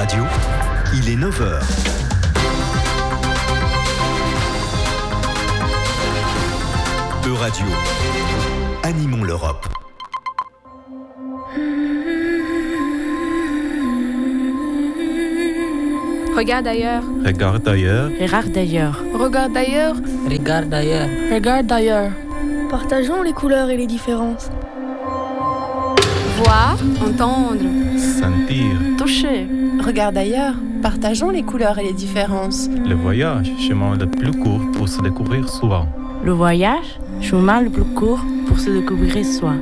Radio, il est 9h. Radio, animons l'Europe. Regarde ailleurs. Regarde ailleurs. Regarde ailleurs. Regarde ailleurs. Regarde ailleurs. Regarde ailleurs. Partageons les couleurs et les différences. Voir, entendre, sentir, toucher. Regarde ailleurs. Partageons les couleurs et les différences. Le voyage, chemin le plus court pour se découvrir soi. Le voyage, chemin le plus court pour se découvrir soi.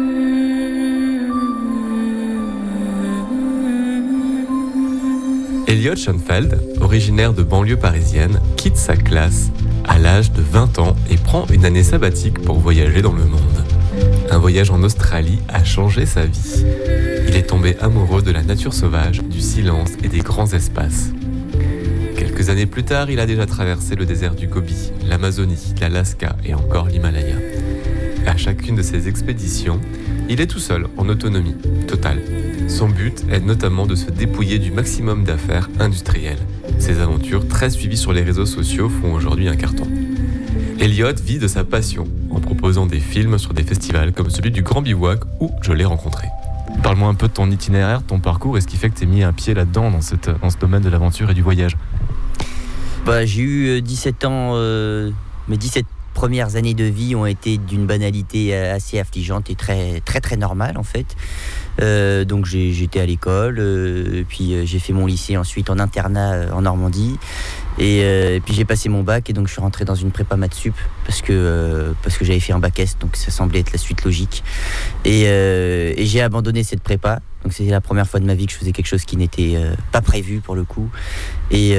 Elliot Schoenfeld, originaire de banlieue parisienne, quitte sa classe à l'âge de 20 ans et prend une année sabbatique pour voyager dans le monde. Un voyage en Australie a changé sa vie. Il est tombé amoureux de la nature sauvage, du silence et des grands espaces. Quelques années plus tard, il a déjà traversé le désert du Gobi, l'Amazonie, l'Alaska et encore l'Himalaya. À chacune de ces expéditions, il est tout seul, en autonomie totale. Son but est notamment de se dépouiller du maximum d'affaires industrielles. Ses aventures, très suivies sur les réseaux sociaux, font aujourd'hui un carton. Elliot vit de sa passion, en proposant des films sur des festivals comme celui du Grand Bivouac où je l'ai rencontré. Parle-moi un peu de ton itinéraire, ton parcours, et ce qui fait que tu as mis un pied là-dedans, dans ce domaine de l'aventure et du voyage. J'ai eu 17 ans, mes 17 premières années de vie ont été d'une banalité assez affligeante et très très très normale en fait. Donc j'étais à l'école, puis j'ai fait mon lycée ensuite en internat en Normandie, et puis j'ai passé mon bac et donc je suis rentré dans une prépa maths sup parce que j'avais fait un bac S, donc ça semblait être la suite logique, et j'ai abandonné cette prépa. Donc c'était la première fois de ma vie que je faisais quelque chose qui n'était pas prévu pour le coup, et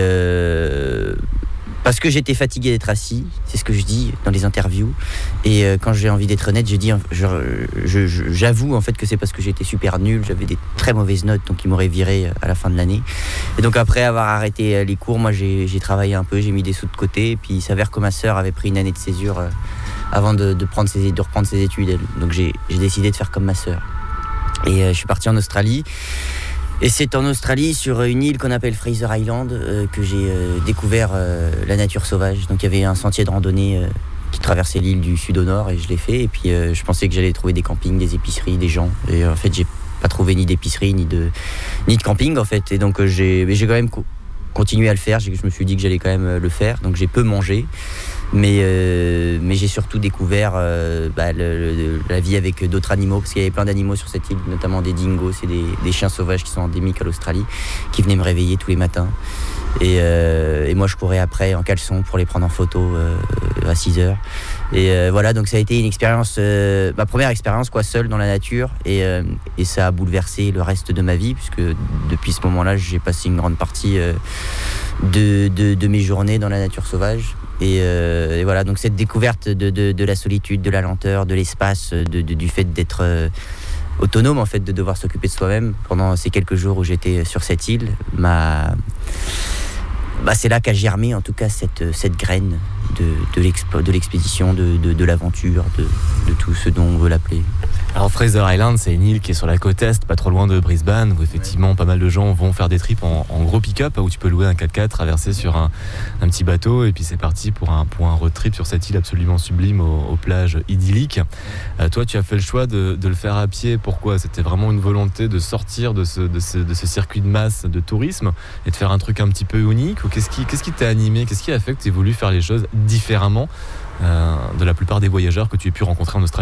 parce que j'étais fatigué d'être assis, c'est ce que je dis dans les interviews. Et quand j'ai envie d'être honnête, j'avoue en fait que c'est parce que j'étais super nul, j'avais des très mauvaises notes, donc ils m'auraient viré à la fin de l'année. Et donc après avoir arrêté les cours, moi j'ai travaillé un peu, j'ai mis des sous de côté. Et puis il s'avère que ma sœur avait pris une année de césure avant de reprendre ses études. Donc j'ai décidé de faire comme ma sœur. Et je suis parti en Australie. Et c'est en Australie, sur une île qu'on appelle Fraser Island, que j'ai découvert la nature sauvage. Donc il y avait un sentier de randonnée qui traversait l'île du sud au nord, et je l'ai fait. Et puis je pensais que j'allais trouver des campings, des épiceries, des gens. Et en fait, j'ai pas trouvé ni d'épicerie, ni de camping, en fait. Et donc j'ai quand même continué à le faire. Je me suis dit que j'allais quand même le faire. Donc j'ai peu mangé. Mais j'ai surtout découvert la vie avec d'autres animaux, parce qu'il y avait plein d'animaux sur cette île, notamment des dingos, c'est des chiens sauvages qui sont endémiques à l'Australie, qui venaient me réveiller tous les matins. Et moi je courais après en caleçon pour les prendre en photo à 6h. Et voilà, donc ça a été une expérience, ma première expérience seule dans la nature, et ça a bouleversé le reste de ma vie, puisque depuis ce moment-là j'ai passé une grande partie de mes journées dans la nature sauvage. Et voilà, donc cette découverte de la solitude, de la lenteur, de l'espace, du fait d'être autonome, en fait, de devoir s'occuper de soi-même pendant ces quelques jours où j'étais sur cette île, c'est là qu'a germé en tout cas cette graine de l'expédition, de l'aventure, de tout ce dont on veut l'appeler. Alors Fraser Island, c'est une île qui est sur la côte est, pas trop loin de Brisbane, où effectivement pas mal de gens vont faire des trips en gros pick-up, où tu peux louer un 4x4, traverser sur un petit bateau, et puis c'est parti pour un road trip sur cette île absolument sublime aux plages idylliques. Toi, tu as fait le choix de le faire à pied. Pourquoi ? C'était vraiment une volonté de sortir de ce circuit de masse de tourisme et de faire un truc un petit peu unique, ou qu'est-ce qui t'a animé ? Qu'est-ce qui a fait que tu aies voulu faire les choses différemment de la plupart des voyageurs que tu aies pu rencontrer en Australie ?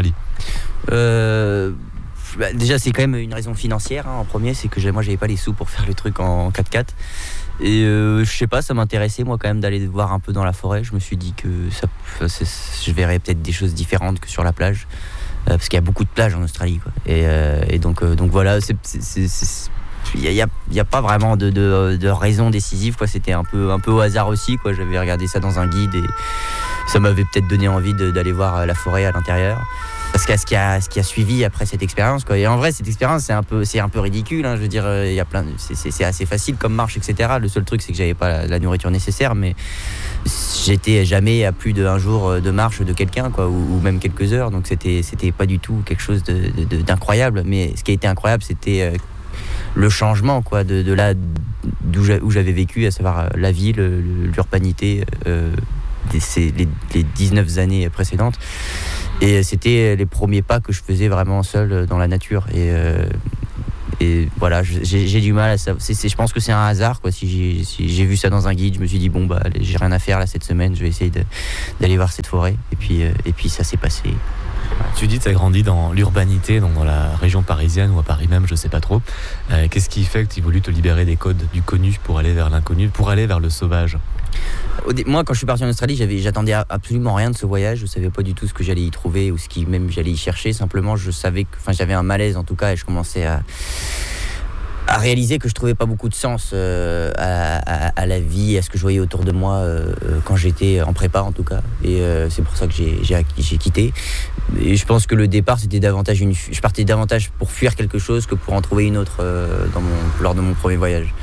Déjà, c'est quand même une raison financière, en premier, c'est que moi j'avais pas les sous pour faire le truc en 4x4, et je sais pas, ça m'intéressait moi quand même d'aller voir un peu dans la forêt. Je me suis dit que je verrais peut-être des choses différentes que sur la plage, parce qu'il y a beaucoup de plages en Australie, quoi. Et donc voilà, il y a pas vraiment de raison décisive, quoi. C'était un peu au hasard aussi, quoi. J'avais regardé ça dans un guide et ça m'avait peut-être donné envie d'aller voir la forêt à l'intérieur. Parce que ce qui a suivi après cette expérience, quoi. Et en vrai, cette expérience, c'est un peu ridicule, hein. Je veux dire, il y a c'est assez facile comme marche, etc. Le seul truc, c'est que j'avais pas la nourriture nécessaire, mais j'étais jamais à plus d'un jour de marche de quelqu'un, quoi, ou même quelques heures. Donc c'était pas du tout quelque chose d'incroyable. Mais ce qui a été incroyable, c'était le changement quoi, de là où j'avais vécu, à savoir la ville, l'urbanité, les 19 années précédentes. Et c'était les premiers pas que je faisais vraiment seul dans la nature. Et voilà, j'ai du mal à ça. Je pense que c'est un hasard, quoi. Si j'ai vu ça dans un guide, je me suis dit bon bah allez, j'ai rien à faire là cette semaine, je vais essayer d'aller voir cette forêt. Et puis ça s'est passé. Tu dis que tu as grandi dans l'urbanité, donc dans la région parisienne ou à Paris même, je sais pas trop. Qu'est-ce qui fait que tu as voulu te libérer des codes du connu pour aller vers l'inconnu, pour aller vers le sauvage ? Moi, quand je suis parti en Australie, j'attendais absolument rien de ce voyage. Je savais pas du tout ce que j'allais y trouver ou ce qui même j'allais y chercher. Simplement, je savais que, j'avais un malaise en tout cas, et je commençais à réaliser que je trouvais pas beaucoup de sens à la vie, à ce que je voyais autour de moi quand j'étais en prépa en tout cas. Et c'est pour ça que j'ai quitté. Et je pense que le départ, c'était davantage je partais davantage pour fuir quelque chose que pour en trouver une autre lors de mon premier voyage.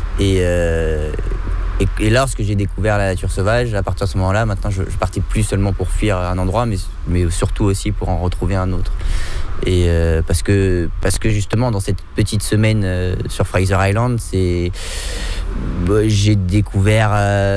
Et lorsque j'ai découvert la nature sauvage, à partir de ce moment-là, maintenant, je partais plus seulement pour fuir un endroit, mais surtout aussi pour en retrouver un autre. Et parce que justement, dans cette petite semaine sur Fraser Island, j'ai découvert,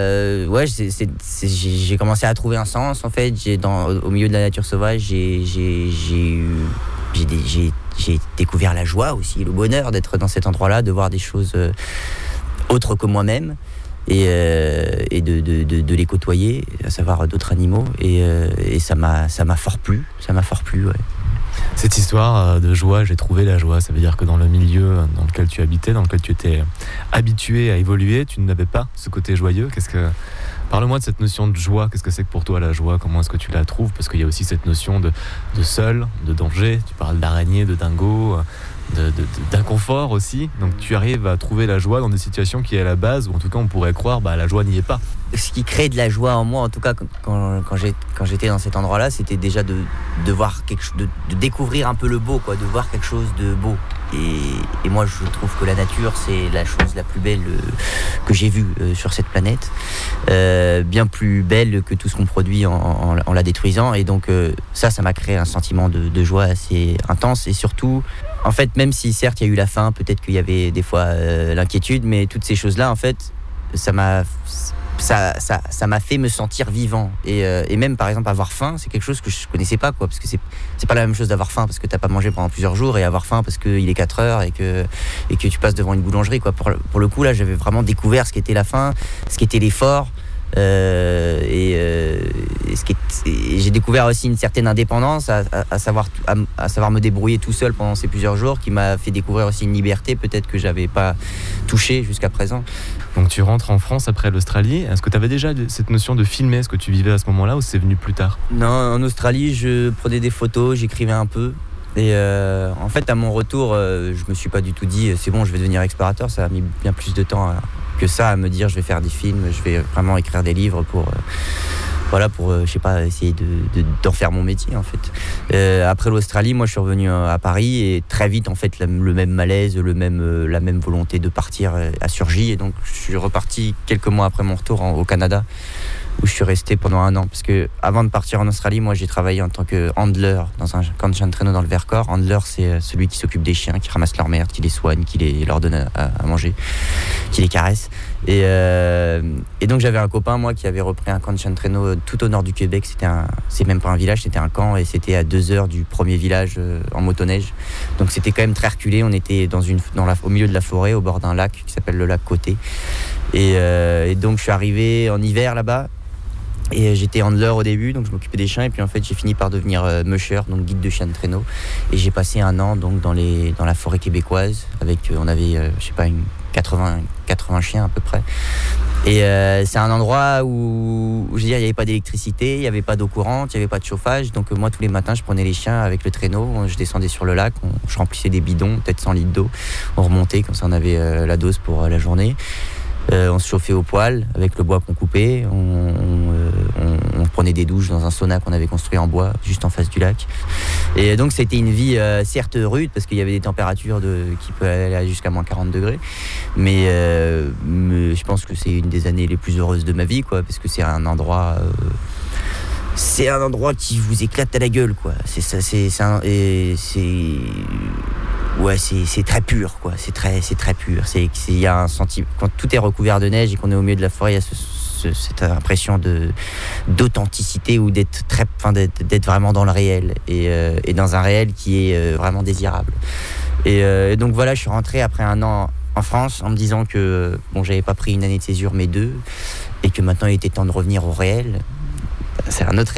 j'ai commencé à trouver un sens en fait. Au milieu de la nature sauvage, j'ai découvert la joie aussi, le bonheur d'être dans cet endroit-là, de voir des choses autres que moi-même. Et de les côtoyer, à savoir d'autres animaux, et ça m'a fort plu, ouais. Cette histoire de joie, j'ai trouvé la joie, ça veut dire que dans le milieu dans lequel tu habitais, dans lequel tu étais habitué à évoluer, tu n'avais pas ce côté joyeux. Parle-moi de cette notion de joie, qu'est-ce que c'est que pour toi la joie, comment est-ce que tu la trouves? Parce qu'il y a aussi cette notion de seul, de danger, tu parles d'araignée, de dingo, d'inconfort aussi, donc tu arrives à trouver la joie dans des situations qui à la base, ou en tout cas on pourrait croire, la joie n'y est pas. Ce qui crée de la joie en moi, en tout cas quand j'étais dans cet endroit-là, c'était déjà de voir quelque chose, de découvrir un peu le beau, quoi, de voir quelque chose de beau. Et moi je trouve que la nature c'est la chose la plus belle que j'ai vue sur cette planète, bien plus belle que tout ce qu'on produit en la détruisant, et donc ça m'a créé un sentiment de joie assez intense. Et surtout, en fait, même si certes il y a eu la faim, peut-être qu'il y avait des fois l'inquiétude, mais toutes ces choses-là, en fait, ça m'a fait me sentir vivant. Et même par exemple avoir faim, c'est quelque chose que je connaissais pas, quoi, parce que c'est pas la même chose d'avoir faim parce que t'as pas mangé pendant plusieurs jours, et avoir faim parce qu'il est 4 heures et que tu passes devant une boulangerie, quoi. Pour le coup là, j'avais vraiment découvert ce qu'était la faim, ce qu'était l'effort. J'ai découvert aussi une certaine indépendance, à savoir me débrouiller tout seul pendant ces plusieurs jours, qui m'a fait découvrir aussi une liberté peut-être que j'avais pas touchée jusqu'à présent. Donc tu rentres en France après l'Australie. Est-ce que tu avais déjà cette notion de filmer ce que tu vivais à ce moment-là, ou c'est venu plus tard? Non, en Australie, je prenais des photos, j'écrivais un peu. Et en fait, à mon retour, je me suis pas du tout dit c'est bon, je vais devenir explorateur. Ça a mis bien plus de temps que ça à me dire je vais faire des films, je vais vraiment écrire des livres pour je sais pas, essayer d'en faire mon métier en fait. Après l'Australie, moi je suis revenu à Paris, et très vite en fait le même malaise, la même volonté de partir a surgi, et donc je suis reparti quelques mois après mon retour au Canada, où je suis resté pendant 1 an, parce que avant de partir en Australie, moi j'ai travaillé en tant que handler dans un camp de chien de traîneau dans le Vercors. Handler, c'est celui qui s'occupe des chiens, qui ramasse leur merde, qui les soigne, qui leur donne à manger, qui les caresse. Et donc j'avais un copain, moi, qui avait repris un camp de chien de traîneau tout au nord du Québec. C'est même pas un village, c'était un camp, et c'était à 2 heures du premier village en motoneige. Donc c'était quand même très reculé. On était au milieu de la forêt, au bord d'un lac qui s'appelle le lac Côté. Et donc je suis arrivé en hiver là-bas. Et j'étais handler au début, donc je m'occupais des chiens, et puis en fait j'ai fini par devenir musher, donc guide de chien de traîneau. Et j'ai passé 1 an donc dans la forêt québécoise, avec on avait 80 chiens à peu près. Et c'est un endroit où je veux dire, il n'y avait pas d'électricité, il n'y avait pas d'eau courante, il n'y avait pas de chauffage. Donc moi tous les matins je prenais les chiens avec le traîneau, je descendais sur le lac, je remplissais des bidons, peut-être 100 litres d'eau, on remontait, comme ça on avait la dose pour la journée. On se chauffait au poêle avec le bois qu'on coupait, on prenait des douches dans un sauna qu'on avait construit en bois juste en face du lac. Et donc c'était une vie certes rude, parce qu'il y avait des températures qui peuvent aller jusqu'à moins 40 degrés, mais je pense que c'est une des années les plus heureuses de ma vie, quoi, parce que c'est un endroit qui vous éclate à la gueule, quoi. Ouais, c'est très pur, quoi. C'est très pur. Il y a un sentiment quand tout est recouvert de neige et qu'on est au milieu de la forêt, il y a cette impression d'authenticité ou d'être vraiment dans le réel et dans un réel qui est vraiment désirable. Et donc voilà, je suis rentré après un an en France en me disant que j'avais pas pris une année de césure mais 2 et que maintenant il était temps de revenir au réel. C'est un autre